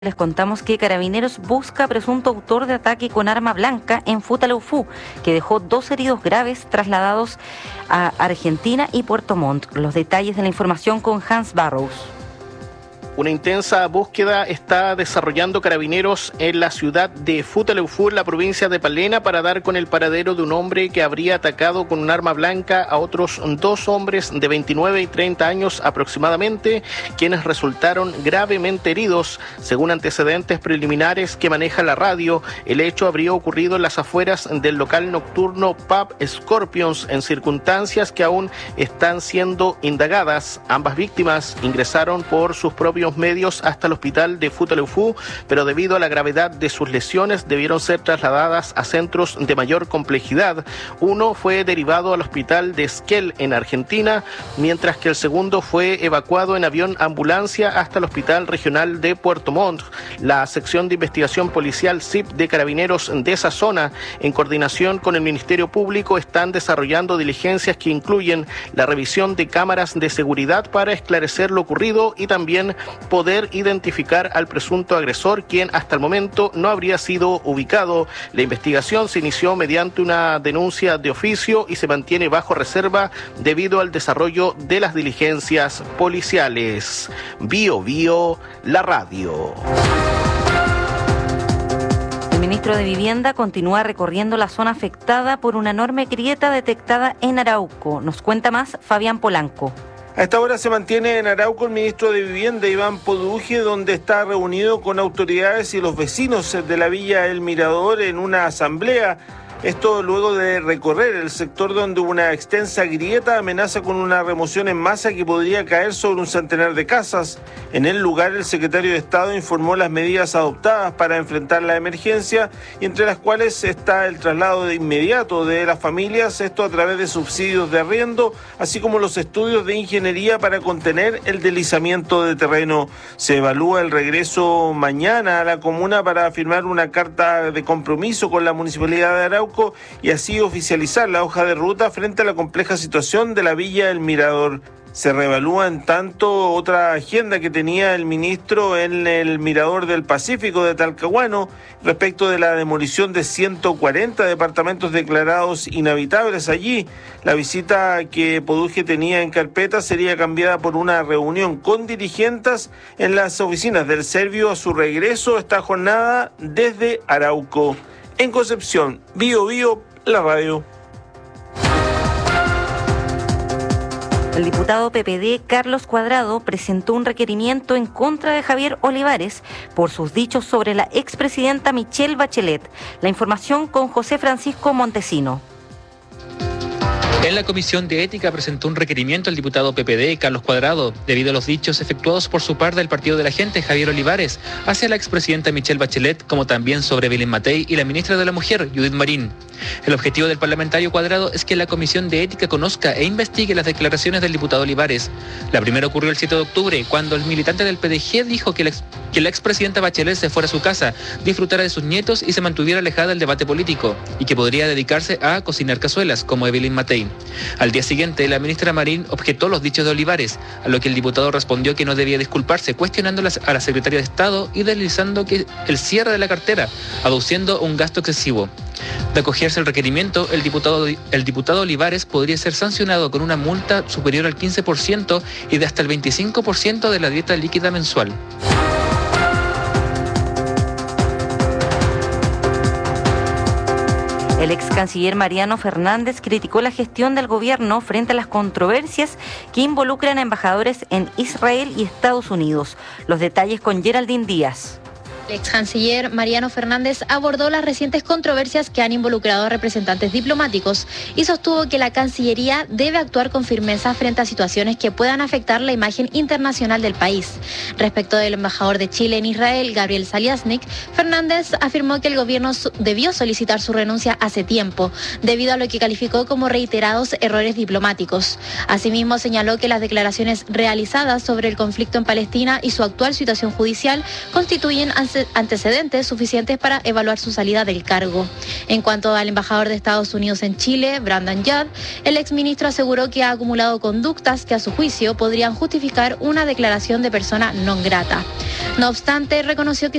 Les contamos que Carabineros busca presunto autor de ataque con arma blanca en Futaleufú, que dejó 2 heridos graves trasladados a Argentina y Puerto Montt. Los detalles de la información con Hans Barrows. Una intensa búsqueda está desarrollando Carabineros en la ciudad de Futaleufú, en la provincia de Palena, para dar con el paradero de un hombre que habría atacado con un arma blanca a otros 2 hombres de 29 y 30 años aproximadamente, quienes resultaron gravemente heridos. Según antecedentes preliminares que maneja la radio, el hecho habría ocurrido en las afueras del local nocturno Pub Scorpions, en circunstancias que aún están siendo indagadas. Ambas víctimas ingresaron por sus propios medios hasta el hospital de Futaleufú, pero debido a la gravedad de sus lesiones debieron ser trasladadas a centros de mayor complejidad. Uno fue derivado al hospital de Esquel en Argentina, mientras que el segundo fue evacuado en avión ambulancia hasta el hospital regional de Puerto Montt. La sección de investigación policial SIP de Carabineros de esa zona, en coordinación con el Ministerio Público, están desarrollando diligencias que incluyen la revisión de cámaras de seguridad para esclarecer lo ocurrido y también poder identificar al presunto agresor, quien hasta el momento no habría sido ubicado. La investigación se inició mediante una denuncia de oficio y se mantiene bajo reserva debido al desarrollo de las diligencias policiales. Bio Bio, la radio. El ministro de Vivienda continúa recorriendo la zona afectada por una enorme grieta detectada en Arauco. Nos cuenta más Fabián Polanco. A esta hora se mantiene en Arauco el ministro de Vivienda, Iván Poduje, donde está reunido con autoridades y los vecinos de la Villa El Mirador en una asamblea. Esto luego de recorrer el sector donde una extensa grieta amenaza con una remoción en masa que podría caer sobre un centenar de casas. En el lugar, el secretario de Estado informó las medidas adoptadas para enfrentar la emergencia, y entre las cuales está el traslado de inmediato de las familias, esto a través de subsidios de arriendo, así como los estudios de ingeniería para contener el deslizamiento de terreno. Se evalúa el regreso mañana a la comuna para firmar una carta de compromiso con la Municipalidad de Arauco y así oficializar la hoja de ruta frente a la compleja situación de la Villa El Mirador. Se reevalúa en tanto otra agenda que tenía el ministro en el Mirador del Pacífico de Talcahuano respecto de la demolición de 140 departamentos declarados inhabitables allí. La visita que Poduje tenía en carpeta sería cambiada por una reunión con dirigentes en las oficinas del Servio a su regreso esta jornada desde Arauco. En Concepción, Bio Bio, la radio. El diputado PPD Carlos Cuadrado presentó un requerimiento en contra de Javier Olivares por sus dichos sobre la expresidenta Michelle Bachelet. La información con José Francisco Montesino. En la Comisión de Ética presentó un requerimiento al diputado PPD, Carlos Cuadrado, debido a los dichos efectuados por su par del Partido de la Gente, Javier Olivares, hacia la expresidenta Michelle Bachelet, como también sobre Belén Matei y la ministra de la Mujer, Judith Marín. El objetivo del parlamentario Cuadrado es que la Comisión de Ética conozca e investigue las declaraciones del diputado Olivares. La primera ocurrió el 7 de octubre, cuando el militante del PDG dijo que la expresidenta Bachelet se fuera a su casa, disfrutara de sus nietos y se mantuviera alejada del debate político, y que podría dedicarse a cocinar cazuelas, como Evelyn Matei. Al día siguiente, la ministra Marín objetó los dichos de Olivares, a lo que el diputado respondió que no debía disculparse, cuestionando a la secretaria de Estado y deslizando que el cierre de la cartera, aduciendo un gasto excesivo. De acogerse el requerimiento, el diputado Olivares podría ser sancionado con una multa superior al 15% y de hasta el 25% de la dieta líquida mensual. El ex canciller Mariano Fernández criticó la gestión del gobierno frente a las controversias que involucran a embajadores en Israel y Estados Unidos. Los detalles con Geraldine Díaz. El ex canciller Mariano Fernández abordó las recientes controversias que han involucrado a representantes diplomáticos y sostuvo que la Cancillería debe actuar con firmeza frente a situaciones que puedan afectar la imagen internacional del país. Respecto del embajador de Chile en Israel, Gabriel Saliasnik, Fernández afirmó que el gobierno debió solicitar su renuncia hace tiempo, debido a lo que calificó como reiterados errores diplomáticos. Asimismo, señaló que las declaraciones realizadas sobre el conflicto en Palestina y su actual situación judicial constituyen antecedentes antecedentes suficientes para evaluar su salida del cargo. En cuanto al embajador de Estados Unidos en Chile, Brandon Judd, el exministro aseguró que ha acumulado conductas que a su juicio podrían justificar una declaración de persona non grata. No obstante, reconoció que